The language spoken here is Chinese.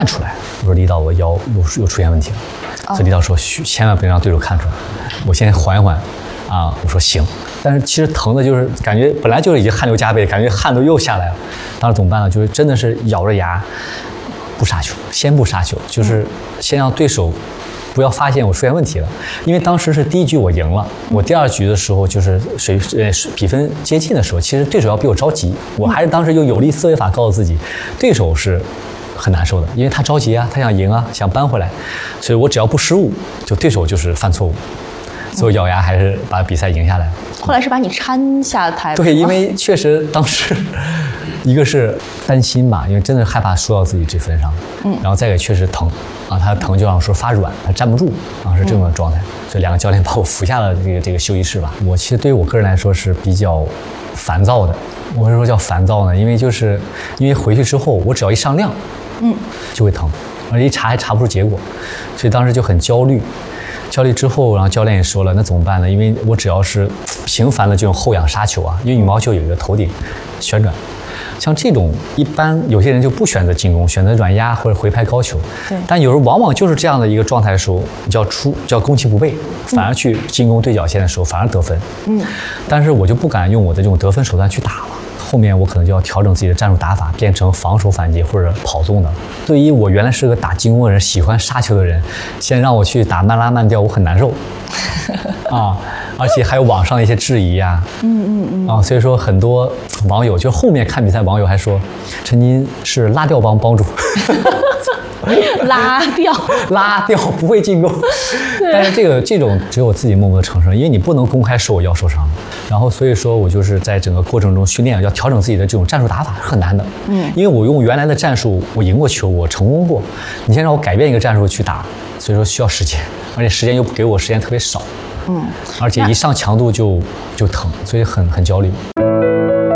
看出来，我说李导，我腰又出现问题了。所以李导说，千万不能让对手看出来，我先缓一缓。我说行，但是其实疼的就是感觉本来就是已经汗流浃背，感觉汗都又下来了。当时怎么办呢？就是真的是咬着牙不杀球，先不杀球，就是先让对手不要发现我出现问题了。因为当时是第一局我赢了，我第二局的时候就是比分接近的时候，其实对手要比我着急，我还是当时用有利思维法告诉自己，对手是很难受的，因为他着急啊，他想赢啊，想扳回来，所以我只要不失误，就对手就是犯错误。所以咬牙还是把比赛赢下来。 后来是把你搀下台。 对，因为确实当时一个是担心吧，因为真的害怕输到自己这分上，然后再一个确实疼他疼就让说发软，他站不住是这种状态，所以两个教练把我扶下了这个休息室吧。我其实对于我个人来说是比较烦躁的。我为什么说叫烦躁呢？因为回去之后我只要一上量，就会疼，而且一查还查不出结果，所以当时就很焦虑。焦虑之后，然后教练也说了，那怎么办呢？因为我只要是频繁的这种后仰杀球因为羽毛球有一个头顶旋转，像这种一般有些人就不选择进攻，选择软压或者回拍高球。 对。 但有时候往往就是这样的一个状态的时候，你叫攻其不备，反而去进攻对角线的时候反而得分。但是我就不敢用我的这种得分手段去打了。后面我可能就要调整自己的战术打法，变成防守反击或者跑动的。对于我原来是个打进攻的人，喜欢杀球的人，现在让我去打慢拉慢调，我很难受而且还有网上的一些质疑所以说很多网友就后面看比赛，网友还说陈金是拉调帮主。 拉调不会进攻，但是这种只有我自己默默的承受，因为你不能公开说我腰受伤，然后所以说我就是在整个过程中训练要调整自己的这种战术打法是很难的，因为我用原来的战术我赢过球，我成功过，你先让我改变一个战术去打，所以说需要时间，而且时间又给我时间特别少，而且一上强度就疼，所以很焦虑。